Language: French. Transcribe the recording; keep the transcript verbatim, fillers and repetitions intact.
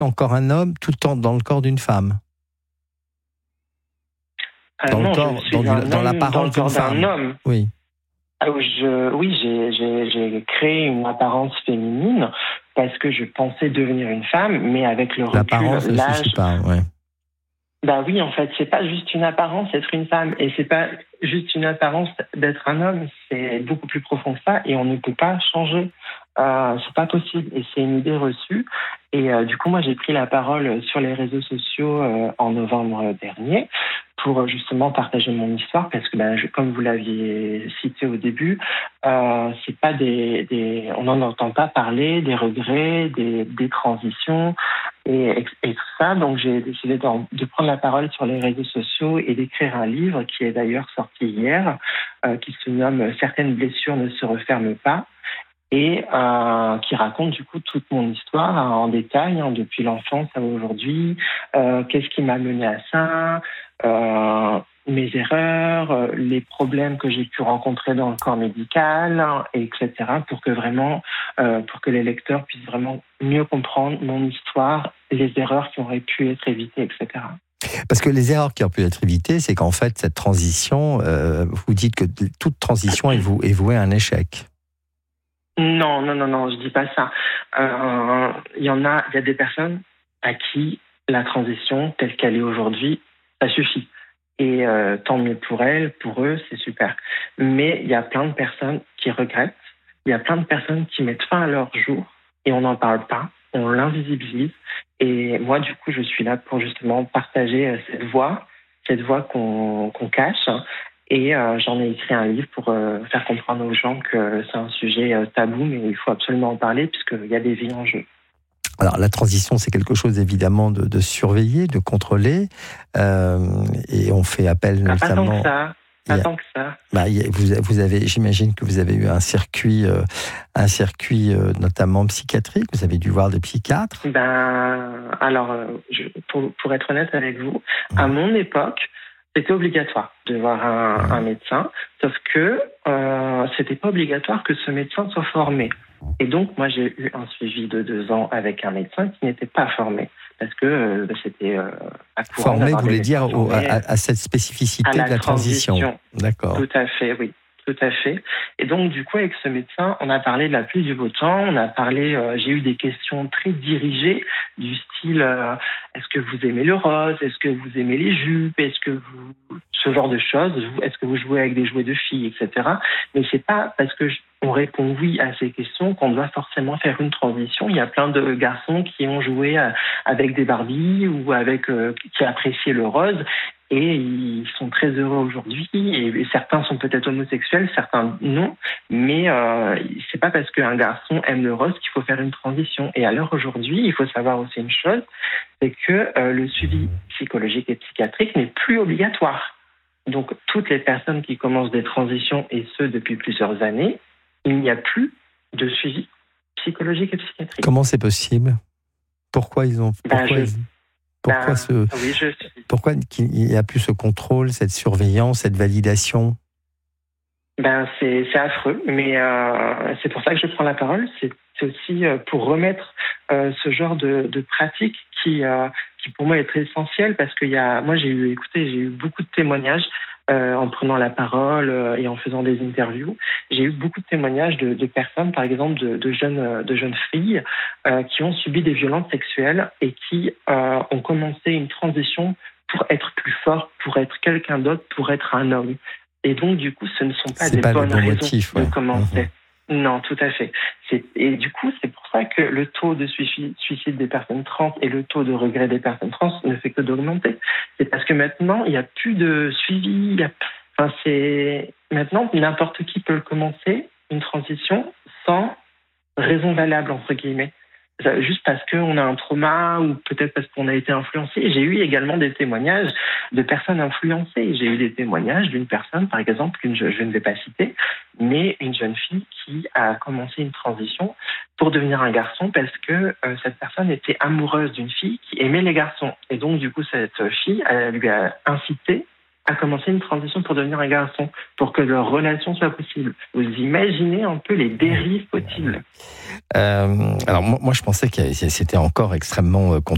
encore un homme tout en dans le corps d'une femme. Euh, Dans non, le corps, je suis dans, un du- homme dans l'apparence dans le d'une corps d'un femme. homme. Oui. Ah, je, oui, j'ai, j'ai, j'ai créé une apparence féminine parce que je pensais devenir une femme, mais avec le recul, L'apparence ne l'âge. suffit pas. Ouais. Bah oui, en fait, c'est pas juste une apparence d'être une femme, et c'est pas juste une apparence d'être un homme. C'est beaucoup plus profond que ça, et on ne peut pas changer. Euh, c'est pas possible, et c'est une idée reçue. Et euh, du coup, moi, j'ai pris la parole sur les réseaux sociaux euh, en novembre dernier pour justement partager mon histoire, parce que, ben, je, comme vous l'aviez cité au début, euh, c'est pas des, des, on n'en entend pas parler des regrets, des, des transitions et, et tout ça. Donc, j'ai décidé de, de prendre la parole sur les réseaux sociaux et d'écrire un livre qui est d'ailleurs sorti hier, euh, qui se nomme Certaines blessures ne se referment pas, et euh, qui raconte du coup toute mon histoire hein, en détail, hein, depuis l'enfance à aujourd'hui, euh, qu'est-ce qui m'a mené à ça, euh, mes erreurs, euh, les problèmes que j'ai pu rencontrer dans le corps médical, hein, et etc. pour que vraiment, euh, pour que les lecteurs puissent vraiment mieux comprendre mon histoire, les erreurs qui auraient pu être évitées, et cetera. Parce que les erreurs qui ont pu être évitées, c'est qu'en fait, cette transition, euh, vous dites que toute transition est, vou- est vouée à un échec. Non, non, non, non, je dis pas ça. Euh, Il y en a, il y a des personnes à qui la transition telle qu'elle est aujourd'hui, ça suffit. Et euh, tant mieux pour elles, pour eux, c'est super. Mais il y a plein de personnes qui regrettent. Il y a plein de personnes qui mettent fin à leur jour et on n'en parle pas, on l'invisibilise. Et moi, du coup, je suis là pour justement partager euh, cette voix, cette voix qu'on qu'on cache. Et euh, j'en ai écrit un livre pour euh, faire comprendre aux gens que c'est un sujet euh, tabou, mais il faut absolument en parler puisqu'il y a des vies en jeu. Alors la transition, c'est quelque chose évidemment de, de surveiller, de contrôler, euh, et on fait appel Ah, notamment. pas tant que ça. Pas Il y a- tant que ça. Bah, il y a- vous, vous avez, j'imagine que vous avez eu un circuit, euh, un circuit euh, notamment psychiatrique. Vous avez dû voir des psychiatres. Ben, alors, euh, je, pour, pour être honnête avec vous, à mon époque, c'était obligatoire de voir un, un médecin, sauf que euh, c'était pas obligatoire que ce médecin soit formé. Et donc, moi, j'ai eu un suivi de deux ans avec un médecin qui n'était pas formé, parce que euh, c'était euh, à courant Formé, d'avoir vous des voulez dire médecins au- à, formés à cette spécificité à la de la transition. transition. D'accord. Tout à fait, oui. Tout à fait. Et donc, du coup, avec ce médecin, on a parlé de la pluie du beau temps. On a parlé, euh, j'ai eu des questions très dirigées du style euh, est-ce que vous aimez le rose? Est-ce que vous aimez les jupes? Est-ce que vous. Ce genre de choses. Est-ce que vous jouez avec des jouets de filles, et cetera. Mais c'est pas parce que je- on répond oui à ces questions qu'on doit forcément faire une transition. Il y a plein de garçons qui ont joué euh, avec des Barbies ou avec euh, qui appréciaient le rose. Et ils sont très heureux aujourd'hui. Et certains sont peut-être homosexuels, certains non. Mais euh, c'est pas parce qu'un garçon aime le rose qu'il faut faire une transition. Et à l'heure aujourd'hui, il faut savoir aussi une chose, c'est que euh, le suivi psychologique et psychiatrique n'est plus obligatoire. Donc toutes les personnes qui commencent des transitions, et ce depuis plusieurs années, il n'y a plus de suivi psychologique et psychiatrique. Comment c'est possible? Pourquoi ils ont pourquoi, Ben, je, ils, pourquoi ben, ce oui, je, pourquoi qu'il n'y a plus ce contrôle, cette surveillance, cette validation? Ben c'est c'est affreux, mais euh, c'est pour ça que je prends la parole. C'est c'est aussi euh, pour remettre euh, ce genre de, de pratique qui euh, qui pour moi est très essentiel, parce qu'il y a moi j'ai eu écoutez j'ai eu beaucoup de témoignages euh, en prenant la parole euh, et en faisant des interviews. J'ai eu beaucoup de témoignages de, de personnes, par exemple de, de jeunes de jeunes filles euh, qui ont subi des violences sexuelles et qui euh, ont commencé une transition pour être plus fort, pour être quelqu'un d'autre, pour être un homme. Et donc, du coup, ce ne sont pas C'est des pas bonnes le bon raisons motif, de ouais. commencer. Mmh. Non, tout à fait. C'est, et du coup, c'est pour ça que le taux de suicide, suicide des personnes trans et le taux de regret des personnes trans ne fait que d'augmenter. C'est parce que maintenant, il n'y a plus de suivi. Il y a, enfin, c'est, maintenant, n'importe qui peut le commencer, une transition, sans raison valable, entre guillemets. Juste parce qu'on a un trauma ou peut-être parce qu'on a été influencé. J'ai eu également des témoignages de personnes influencées. J'ai eu des témoignages d'une personne, par exemple, une, je, je ne vais pas citer, mais une jeune fille qui a commencé une transition pour devenir un garçon parce que euh, cette personne était amoureuse d'une fille qui aimait les garçons. Et donc, du coup, cette fille elle lui a incité à commencer une transition pour devenir un garçon, pour que leur relation soit possible. Vous imaginez un peu les dérives possibles. Euh, alors moi, moi, je pensais que c'était encore extrêmement controversé.